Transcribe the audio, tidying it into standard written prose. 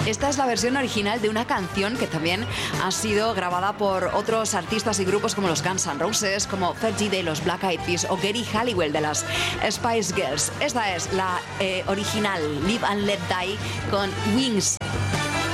Esta es la versión original de una canción que también ha sido grabada por otros artistas y grupos como los Guns N' Roses, como Fergie de los Black Eyed Peas o Geri Halliwell de las Spice Girls. Esta es la original, Live and Let Die, con Wings.